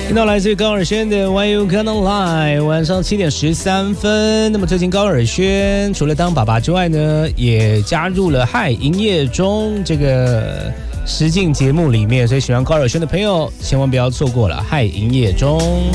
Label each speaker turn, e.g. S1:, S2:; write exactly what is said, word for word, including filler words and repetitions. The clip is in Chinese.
S1: 听到来自于高尔宣的 Why You Gonna Lie， 晚上七点十三分。那么最近高尔宣除了当爸爸之外呢，也加入了嗨营业中这个实境节目里面，所以喜欢高尔宣的朋友千万不要错过了嗨营业中。